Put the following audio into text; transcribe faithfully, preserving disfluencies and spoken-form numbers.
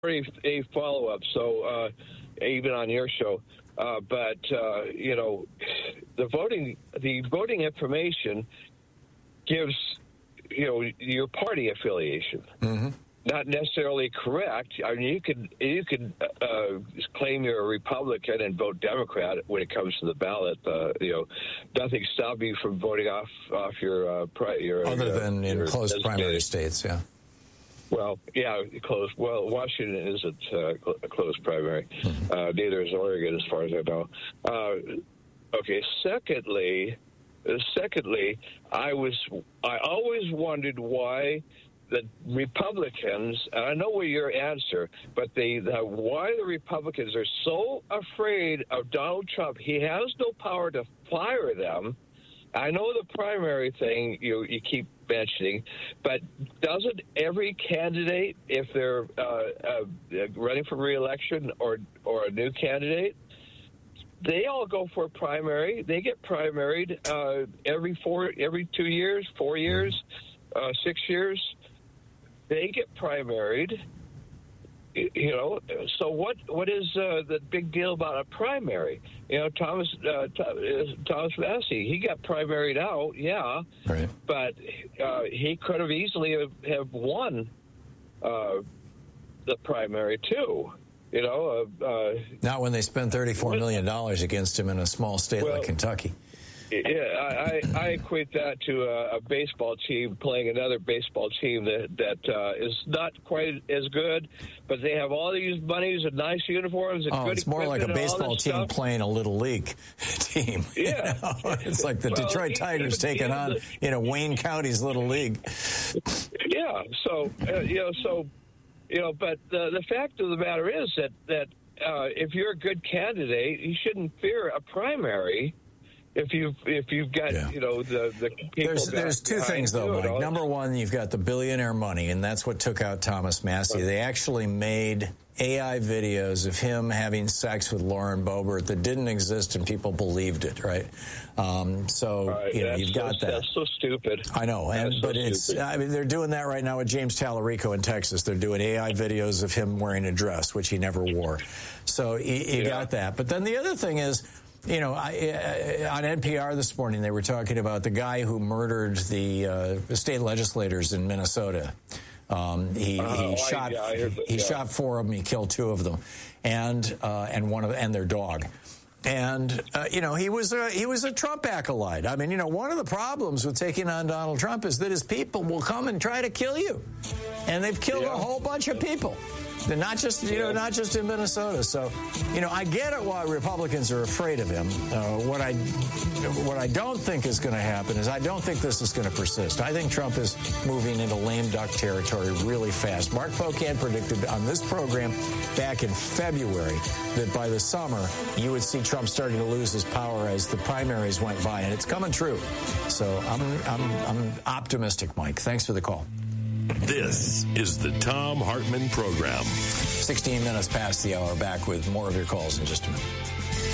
a follow-up, so uh, even on your show. Uh, but, uh, you know, the voting the voting information gives, you know, your party affiliation. Mm-hmm. Not necessarily correct. I mean, you could you could uh, claim you're a Republican and vote Democrat when it comes to the ballot. Uh, you know, nothing stops you from voting off off your uh, pri- your other uh, than in closed primary states. Yeah. Well, yeah, closed. Well, Washington isn't uh, a closed primary. Mm-hmm. Uh, neither is Oregon, as far as I know. Uh, okay. Secondly, uh, secondly, I was I always wondered why the Republicans, and I know what your answer, but the, the why the Republicans are so afraid of Donald Trump. He has no power to fire them. I know the primary thing you you keep mentioning, but doesn't every candidate, if they're uh, uh, running for re-election or or a new candidate, they all go for a primary. They get primaried uh, every four, every two years, four years, uh, six years. They get primaried. You know, so what? What is uh, the big deal about a primary? You know, Thomas uh, Thomas Massie, he got primaried out, yeah, right. But uh, he could have easily have, have won uh, the primary too. You know, uh, uh, not when they spent thirty-four million dollars against him in a small state well, like Kentucky. Yeah, I, I equate that to a, a baseball team playing another baseball team that that uh, is not quite as good, but they have all these monies and nice uniforms and oh, good it's more like a baseball team stuff. Playing a little league team. Yeah, you know? It's like the well, Detroit Tigers taking on the, you know Wayne County's little league. Yeah, so uh, you know, so you know, but uh, the fact of the matter is that that uh, if you're a good candidate, you shouldn't fear a primary. If you've if you've got yeah. you know the the people there's there's two things though, Mike. All. Number one, you've got the billionaire money, and that's what took out Thomas Massie. Right. They actually made A I videos of him having sex with Lauren Boebert that didn't exist, and people believed it. Right? Um, so right, you know you've so, got that. That's so stupid. I know, and so but it's stupid. I mean they're doing that right now with James Tallarico in Texas. They're doing A I videos of him wearing a dress, which he never wore. So you, you yeah. got that. But then the other thing is. You know, I, uh, on N P R this morning, they were talking about the guy who murdered the uh, state legislators in Minnesota. Um, he, uh, he oh, shot I, yeah, I he yeah. shot four of them. He killed two of them, and uh, and one of and their dog. And uh, you know, he was a he was a Trump acolyte. I mean, you know, one of the problems with taking on Donald Trump is that his people will come and try to kill you, and they've killed yeah. a whole bunch of people. They're not just, you know, not just in Minnesota. So, you know, I get it why Republicans are afraid of him. Uh, what I, what I don't think is going to happen is I don't think this is going to persist. I think Trump is moving into lame duck territory really fast. Mark Pocan predicted on this program back in February that by the summer you would see Trump starting to lose his power as the primaries went by, and it's coming true. So I'm, I'm, I'm optimistic, Mike. Thanks for the call. This is the Thom Hartmann Program. sixteen minutes past the hour. Back with more of your calls in just a minute.